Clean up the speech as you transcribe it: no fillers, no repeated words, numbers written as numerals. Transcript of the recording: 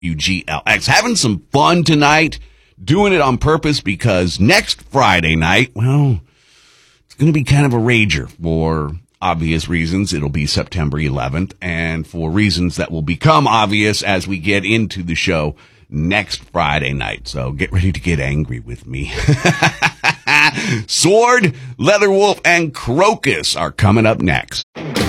WGLX. Having some fun tonight, doing it on purpose because next Friday night, well, it's going to be kind of a rager for obvious reasons. It'll be September 11th, and for reasons that will become obvious as we get into the show next Friday night. So get ready to get angry with me. Sword, Leatherwolf, and Crocus are coming up next.